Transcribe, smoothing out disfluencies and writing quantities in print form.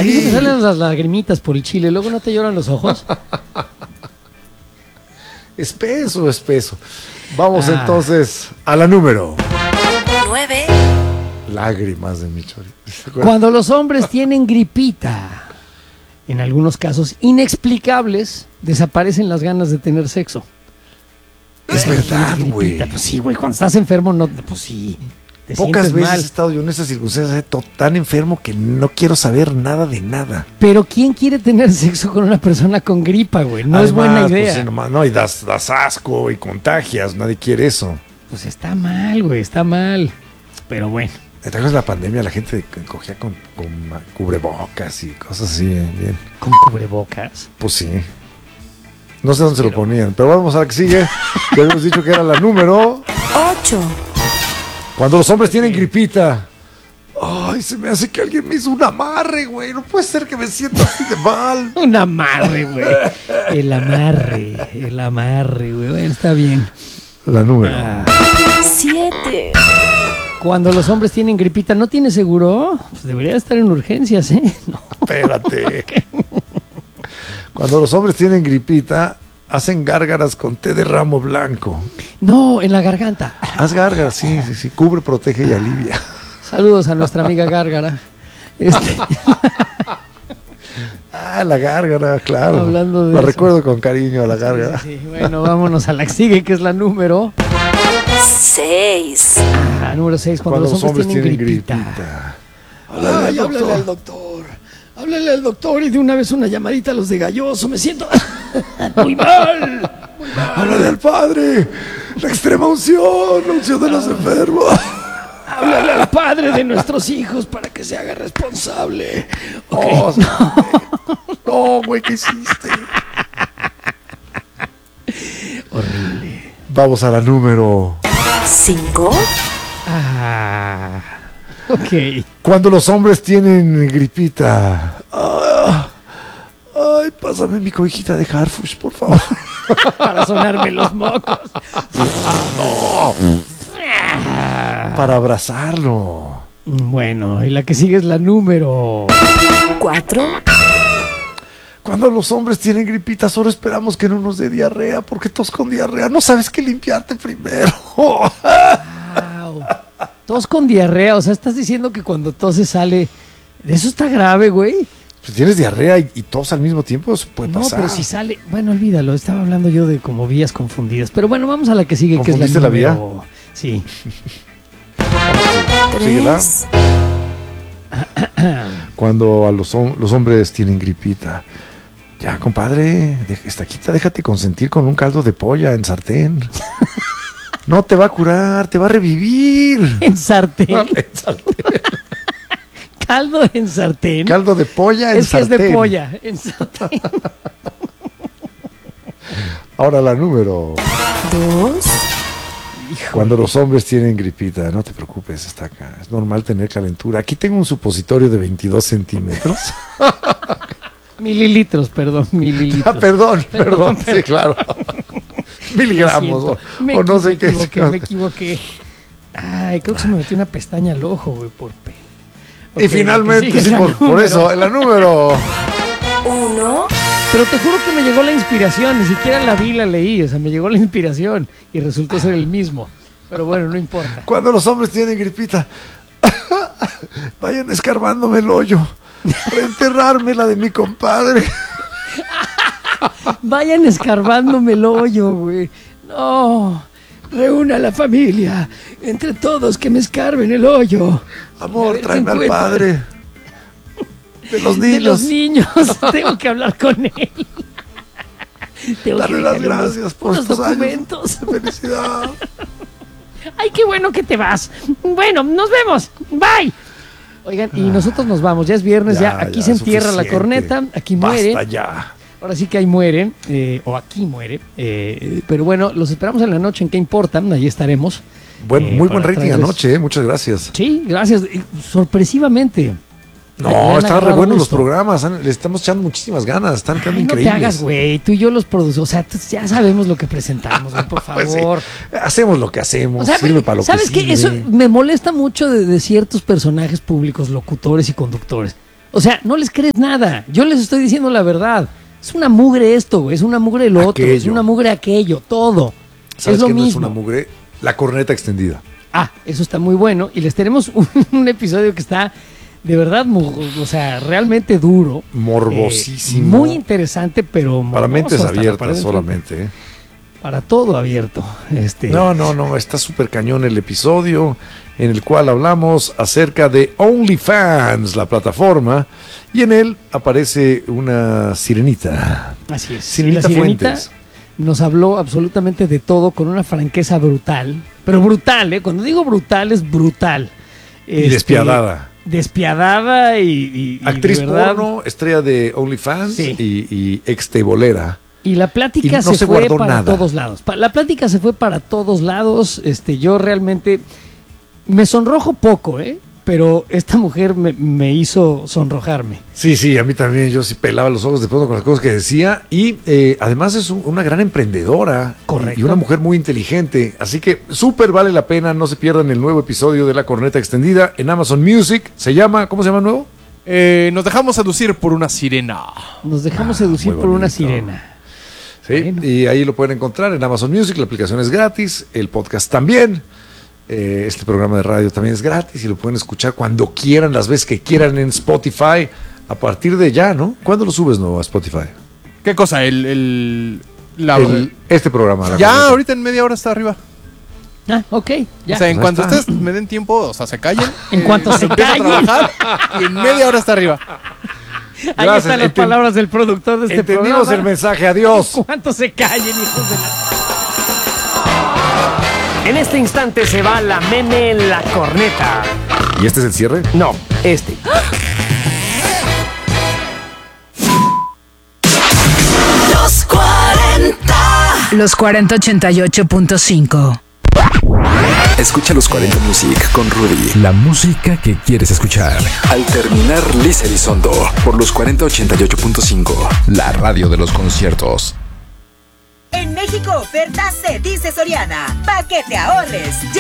Aquí se te salen las lagrimitas por el chile, luego no te lloran los ojos. Espeso. Vamos entonces a la número 9. Lágrimas de mi chorito. Cuando los hombres tienen gripita, en algunos casos inexplicables, desaparecen las ganas de tener sexo. Es verdad, güey. Pues sí, güey, cuando estás enfermo, no, pues sí. Te Pocas sientes veces mal. he estado yo en esas circunstancias tan enfermo que no quiero saber nada de nada. Pero ¿quién quiere tener sexo con una persona con gripa, güey? No Además, es buena idea. Pues, sí, nomás, no, y das asco y contagias, nadie quiere eso. Pues está mal, güey, está mal. Pero bueno. ¿Te acuerdas de la pandemia? La gente cogía con cubrebocas y cosas así, bien. ¿Con cubrebocas? Pues sí. No sé dónde se lo ponían, pero vamos a la que sigue. Ya habíamos dicho que era la número 8. Cuando los hombres tienen gripita. Ay, se me hace que alguien me hizo un amarre, güey. No puede ser que me sienta así de mal. Un amarre, güey. El amarre, güey. Bueno, está bien. La número 7. Cuando los hombres tienen gripita, ¿no tiene seguro? Pues debería estar en urgencias, ¿eh? No. Espérate. Cuando los hombres tienen gripita, hacen gárgaras con té de ramo blanco. No, en la garganta. Haz gárgaras, sí. Cubre, protege y alivia. Saludos a nuestra amiga Gárgara. La gárgara, claro. Hablando de la eso. recuerdo con cariño a la gárgara. Sí. Bueno, vámonos a la que sigue, que es la número 6. número 6. Cuando los hombres tienen gripita. Háblale al doctor. Háblale al doctor y de una vez una llamadita a los de Galloso. Me siento muy mal. Háblale al padre. La extrema unción, la unción de los enfermos. Háblale al padre de nuestros hijos para que se haga responsable. Okay. No, güey, ¿qué hiciste? Horrible. Vamos a la número 5. Ok. Cuando los hombres tienen gripita. Ay, pásame mi cobijita de Harfush, por favor. Para sonarme los mocos. Para abrazarlo. Bueno, y la que sigue es la número 4. Cuando los hombres tienen gripita, solo esperamos que no nos dé diarrea, porque tos con diarrea no sabes qué limpiarte primero. Wow. Tos con diarrea, o sea, estás diciendo que cuando toses sale. Eso está grave, güey. Si tienes diarrea y tos al mismo tiempo, eso puede pasar. No, pero si sale. Bueno, olvídalo, estaba hablando yo de como vías confundidas. Pero bueno, vamos a la que sigue, que es la ¿Confundiste la vía? número... Sí. Síguela. 3. Cuando a los hombres tienen gripita. Ya, compadre, estaquita, déjate consentir con un caldo de polla en sartén. No te va a curar, te va a revivir. En sartén. En sartén. Caldo en sartén. Caldo de polla en Es que sartén. es de polla. En sartén. Ahora la número. 2. Cuando los hombres tienen gripita, no te preocupes, está acá. Es normal tener calentura. Aquí tengo un supositorio de 22 centímetros. Mililitros, perdón, mililitros. Perdón. Sí, claro. Miligramos o no sé qué. Me equivoqué. Ay, creo que se me metió una pestaña al ojo, güey, por pe. Y Ok, finalmente, que sí, sigue la por número. eso, en la número. 1. Pero te juro que me llegó la inspiración, ni siquiera la vi, la leí, o sea, me llegó la inspiración y resultó ser el mismo. Pero bueno, no importa. Cuando los hombres tienen gripita, vayan escarbándome el hoyo para enterrarme la de mi compadre. Vayan escarbándome el hoyo, güey. No, reúna a la familia, entre todos que me escarben el hoyo. A Amor, ver si tráeme al encuentro- padre. De los De niños. los niños, tengo que hablar con él. Tengo Darle que las dejarle gracias por unos estos documentos. años de felicidad. Ay, qué bueno que te vas. Bueno, nos vemos. Bye. Oigan, y nosotros nos vamos. Ya es viernes, ya aquí ya, se entierra la suficiente. corneta, aquí muere. Basta ya. Ahora sí que ahí mueren, o aquí muere. Pero bueno, los esperamos en la noche en ¿Qué importa? Ahí estaremos. Muy buen para rating traerles- anoche, muchas gracias. Sí, gracias. Sorpresivamente. Le No, han están re agarrado buenos los gusto. programas, le estamos echando muchísimas ganas, están quedando Ay, no te increíbles. hagas, güey. Tú y yo los producimos. O sea, ya sabemos lo que presentamos, güey, por Pues sí, favor. hacemos lo que hacemos, O sea, sirve para lo ¿sabes que qué? sirve. Eso me molesta mucho de ciertos personajes públicos, locutores y conductores. O sea, no les crees nada. Yo les estoy diciendo la verdad. Es una mugre esto, güey. Es una mugre lo otro. Es una mugre aquello. Todo. ¿Sabes es lo qué mismo. No es una mugre? La corneta extendida. Eso está muy bueno. Y les tenemos un episodio que está de verdad, o sea, realmente duro. Morbosísimo. Muy interesante, pero para mentes abiertas solamente. Para todo abierto. No. Está súper cañón el episodio en el cual hablamos acerca de OnlyFans, la plataforma, y en él aparece una sirenita. Así es. Sirenita Fuentes. Nos habló absolutamente de todo con una franqueza brutal. Pero brutal, ¿eh? Cuando digo brutal, es brutal. Y despiadada. Despiadada y actriz de verdad, porno, estrella de OnlyFans y ex tebolera. Y la plática no se fue para nada. todos lados. La plática se fue para todos lados. Yo realmente me sonrojo poco, pero esta mujer me hizo sonrojarme. Sí, a mí también. Yo sí pelaba los ojos de pronto con las cosas que decía. Y además es una gran emprendedora. Correcto. Y una mujer muy inteligente. Así que súper vale la pena. No se pierdan el nuevo episodio de La Corneta Extendida en Amazon Music. ¿Cómo se llama el nuevo? Nos dejamos seducir por una sirena. Nos dejamos seducir por una sirena. Sí, bueno. Y ahí lo pueden encontrar en Amazon Music. La aplicación es gratis. El podcast también. Este programa de radio también es gratis y lo pueden escuchar cuando quieran, las veces que quieran en Spotify, a partir de ya, ¿no? ¿Cuándo lo subes, a Spotify? ¿Qué cosa? Este programa. Ya, ahorita en media hora está arriba. Ok, ya. O sea, en cuanto ustedes me den tiempo, o sea, se callen. En cuanto se callen. Y en media hora está arriba. Ahí están las palabras del productor de este programa. Entendimos el mensaje, adiós. En cuanto se callen, hijos de la... En este instante se va la meme en la corneta. ¿Y este es el cierre? No, este. Los 40. Los 4088.5. Escucha los 40 Music con Rudy. La música que quieres escuchar. Al terminar Lisa Elizondo por los 4088.5. La radio de los conciertos. En México, oferta se dice Soriana. Pa' que te ahorres.